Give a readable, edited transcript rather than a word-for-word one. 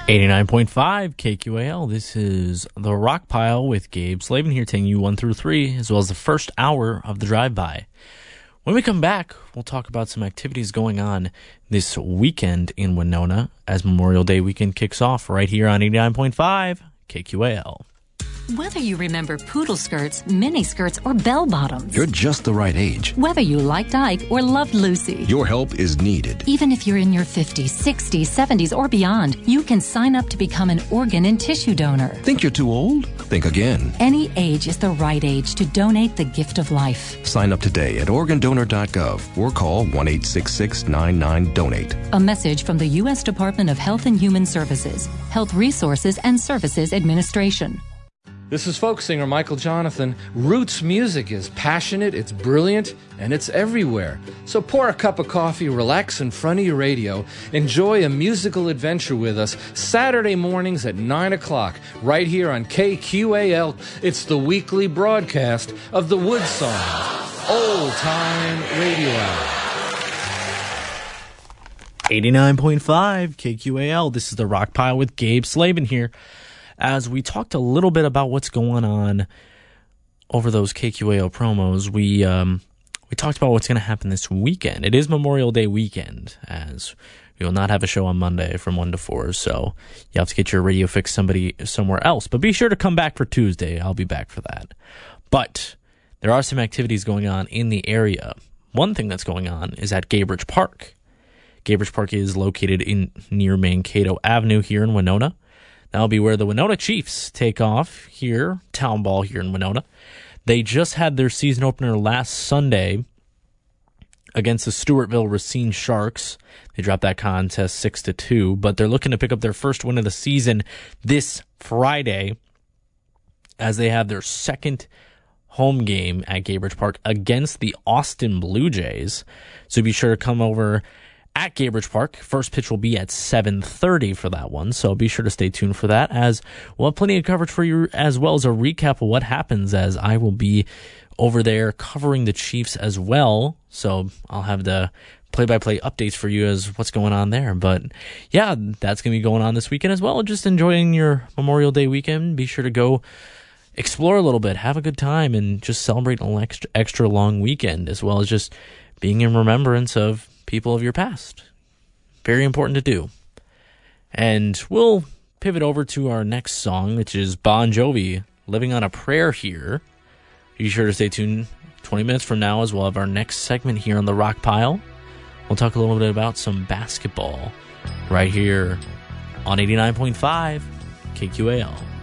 89.5 KQAL. This is The Rock Pile with Gabe Slavin here, taking you 1 through 3, as well as the first hour of the drive-by. When we come back, we'll talk about some activities going on this weekend in Winona as Memorial Day weekend kicks off right here on 89.5 KQAL. Whether you remember poodle skirts, mini skirts, or bell bottoms. You're just the right age. Whether you liked Ike or loved Lucy. Your help is needed. Even if you're in your 50s, 60s, 70s, or beyond, you can sign up to become an organ and tissue donor. Think you're too old? Think again. Any age is the right age to donate the gift of life. Sign up today at organdonor.gov or call 1-866-99-DONATE. A message from the U.S. Department of Health and Human Services, Health Resources and Services Administration. This is folk singer Michael Jonathan. Roots music is passionate, it's brilliant, and it's everywhere. So pour a cup of coffee, relax in front of your radio, enjoy a musical adventure with us Saturday mornings at 9 o'clock, right here on KQAL. It's the weekly broadcast of the Wood Songs Old Time Radio Hour. 89.5 KQAL. This is The Rock Pile with Gabe Slavin here. As we talked a little bit about what's going on over those KQAO promos, we talked about what's going to happen this weekend. It is Memorial Day weekend, as we will not have a show on Monday from 1 to 4, so you have to get your radio fix somewhere else. But be sure to come back for Tuesday. I'll be back for that. But there are some activities going on in the area. One thing that's going on is at Gaybridge Park. Gaybridge Park is located near Mankato Avenue here in Winona. That'll be where the Winona Chiefs take off here, Town Ball here in Winona. They just had their season opener last Sunday against the Stewartville Racine Sharks. They dropped that contest 6-2, but they're looking to pick up their first win of the season this Friday as they have their second home game at Gaybridge Park against the Austin Blue Jays. So be sure to come over at Gaybridge Park. First pitch will be at 7:30 for that one, so be sure to stay tuned for that, as we'll have plenty of coverage for you, as well as a recap of what happens, as I will be over there covering the Chiefs as well, so I'll have the play-by-play updates for you as what's going on there. But yeah, that's going to be going on this weekend as well. Just enjoying your Memorial Day weekend. Be sure to go explore a little bit, have a good time, and just celebrate an extra long weekend, as well as just being in remembrance of people of your past. Very important to do. And we'll pivot over to our next song, which is Bon Jovi, Living on a Prayer here. Be sure to stay tuned 20 minutes from now, as we'll have our next segment here on The Rock Pile. We'll talk a little bit about some basketball right here on 89.5 KQAL.